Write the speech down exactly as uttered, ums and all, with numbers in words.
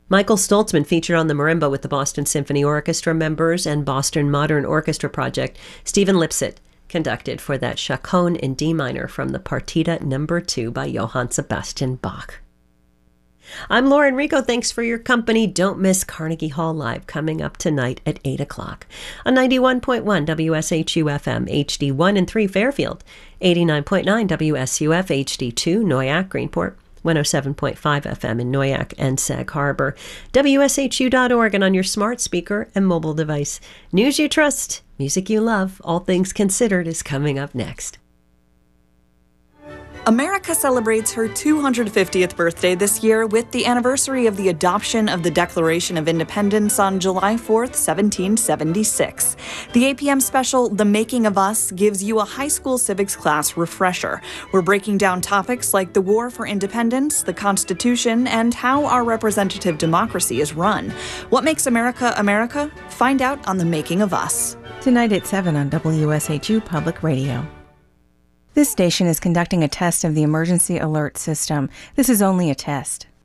Michael Stoltzman featured on the marimba with the Boston Symphony Orchestra members and Boston Modern Orchestra Project. Stephen Lipset conducted for that Chaconne in D minor from the Partita number two by Johann Sebastian Bach. I'm Laura Enrico. Thanks for your company. Don't miss Carnegie Hall Live coming up tonight at eight o'clock on ninety-one point one W S H U F M, H D one and three Fairfield, eighty-nine point nine W S U F, H D two Noyac, Greenport, one oh seven point five F M in Noyac and Sag Harbor, W S H U dot org, and on your smart speaker and mobile device. News you trust, music you love, All Things Considered is coming up next. America celebrates her two hundred fiftieth birthday this year with the anniversary of the adoption of the Declaration of Independence on July fourth, seventeen seventy-six. The eight p.m. special, The Making of Us, gives you a high school civics class refresher. We're breaking down topics like the War for Independence, the Constitution, and how our representative democracy is run. What makes America America? Find out on The Making of Us. Tonight at seven on W S H U Public Radio. This station is conducting a test of the emergency alert system. This is only a test.